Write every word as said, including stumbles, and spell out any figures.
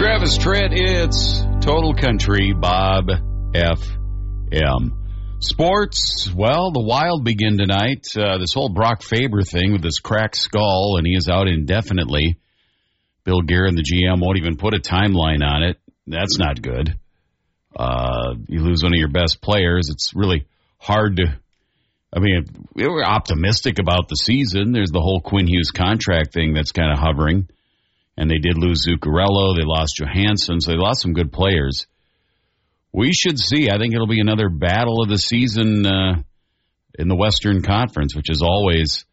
Travis Tritt, it's Total Country, Bob F M. Sports, well, the Wild begin tonight. Uh, this whole Brock Faber thing with this cracked skull, and he is out indefinitely. Bill Guerin, the G M, won't even put a timeline on it. That's not good. Uh, you lose one of your best players. It's really hard to, I mean, we were optimistic about the season. There's the whole Quinn Hughes contract thing that's kind of hovering. And they did lose Zuccarello. They lost Johansson. So they lost some good players. We should see. I think it'll be another battle of the season uh, in the Western Conference, which is always